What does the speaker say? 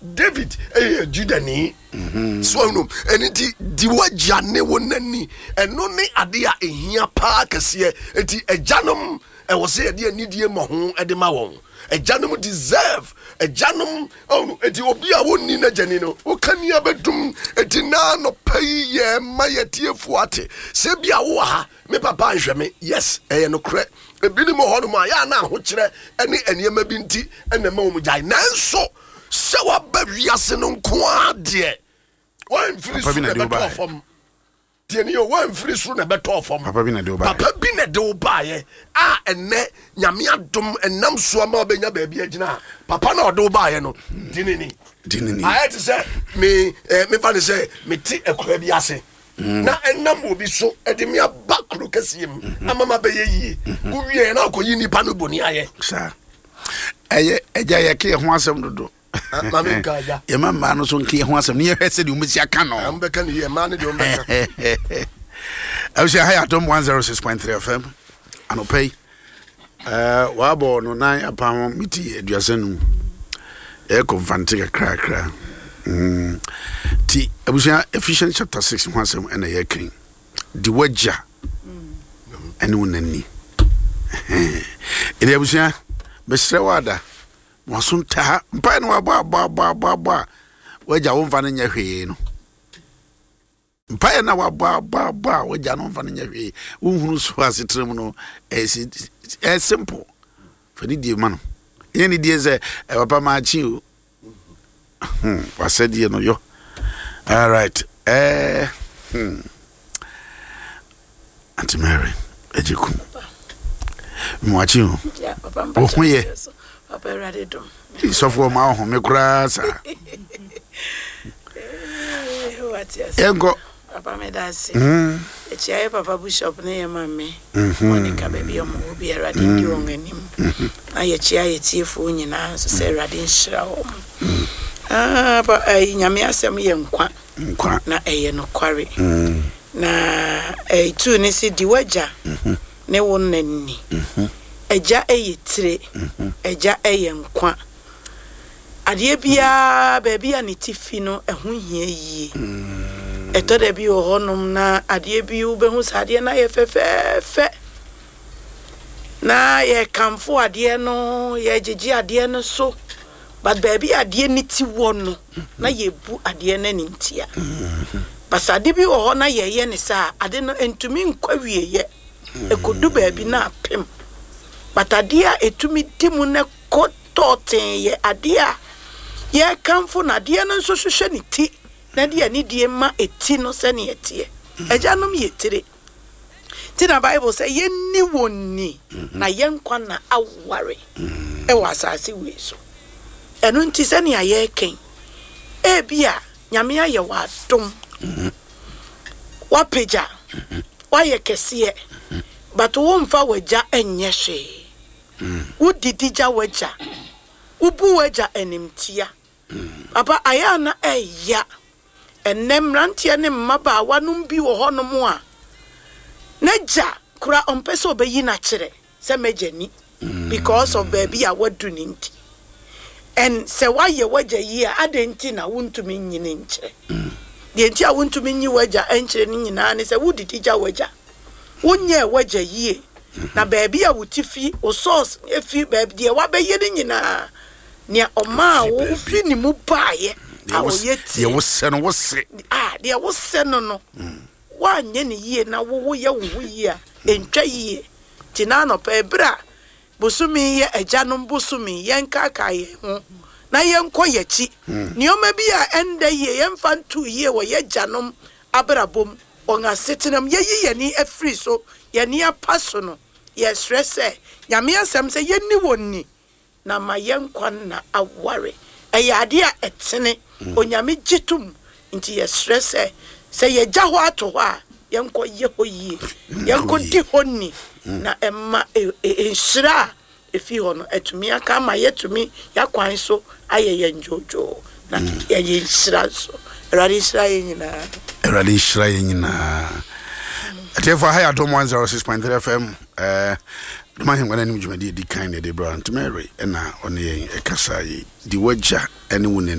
David Judani so no enti di wagya ne wonani eno ne ade a ehia pa kase enti agyanom e wo se ade anidie mo ho ede ma won agyanom deserve agyanom enti obi a wonni na gyani no wo kania bedum enti na no pai ye ma yetiefu ate se bia wo ha me papa nhwe me yes no kre ebi ni mo ho no ma ya na ho kire ene eniema bi nti ene ma wo mjai nanso se wa ba wiase no nko ade one free so na beto fom tieni o one free so na beto fom papa bi na de o ba ye enne nyame adom enam so ma obenya ba bia gina papa na o de o ba ye no dinini I to say me fa ne say me ti ekura bi ase na enam obi so ede me abakru kasiem amama be ye wo wie na akoyi nipa no boni aye sa eye eja ye ke ho asem dodo mama gaja ye mama no so nke ho asem ne ye hwese de umisi aka no am be kan ye ma ne de umbe I say hi atom 106.3 FM anopay wa bo no nan apam miti aduasanu e konfante krakra ti abusia Ephesians chapter 6 wasem ena ye kan di wagya ene wonani ene abusia besre wada wasunta mpa no ba wagya wonfa no nya hwee no mpa na ba wagya no wonfa no nya hwee wonhunu so asetrem no simple fani die ma no yeni die ze papa ma chi o wase die no yo all right Auntie Mary ejiku mwachi o papa huye papa rade dom isofo ma ho me kura sa engo papa me dasi echiaye papa bishop ne yemame monica baby omo obi rade di onganim aye chiaye tiefo nyina so se rade nhira ho ba nyame asem ye nkwa na eye no kware na tu ne si di wagya ne wonnani eja eyitire eja eyenkwa ade bia baabi ani tifi no eho hia yi eto de bi ohonum na ade bi u behu sade na ye fefefe na ye kamfo ade no ye gigi ade no so but baabi ade ni ti wono na ye bu ade na ni ntia basade bi oho na ye ye ne sa ade no entumi nkwa wieye ekodu baabi na apem batadia etumi timu ne kototen ye adia ye kamfo na dia no nso hwehwe ne ti na dia ni die ma eti no se ne etie ejanom yetire ti na bible say ye ni woni na ye nkwa na aware e wasase we so enu nti se ne aye ken e bia nyame aye wadom wapeja waye kese but wonfa wagya enye hwe udidija wagya ubu wagya enimtia papa ayana eya enemrantie ne mmaba wanum bi wo honom a naja kura ompese obeyi na kire se mejani because of baby a wadu ninti and se waye wagya yi a adenti na wontumi nyine nkire de enti a wontumi nyi wagya enkire ni nyina ne se wudidija wagya wonye wagya yi na baby a wutifi o source efi baby de wabeyi ni nyina ne oma wo fi ni mu baaye a oyeti ye wose no wose de wose no wanye ni yie na wo ye wo yie a entwa yie tina no pa ebra bosumi ye agyanom bosumi ye nkaka ye ho na ye nko ye chi nioma bi a enda yie ye mfa ntu yie wo ye agyanom abrabom onga setinam ye yie ni afri so ye ni apaso no ye stresse nyame asem se ye ni wonni na ma ye nkwa na aware eyade a etene onyame gitum nti ye stresse se ye gya ho ato ho a ye nko ye ho yie ye nko di honni na emma enhira efi ho no etumi aka ma yetumi yakwan so aye ye njojo na ye enhira so erade enhira ye nyina Therefore, I had 106.3 FM. The man when any jumadi di kind of the brand to Mary and now on the Kasai, the Wedja, anyone.